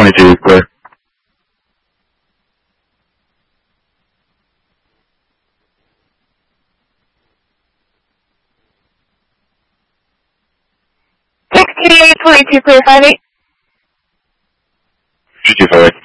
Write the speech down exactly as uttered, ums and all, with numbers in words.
twenty-two, clear. Taxi twenty-two, clear, five eight. Two two five eight.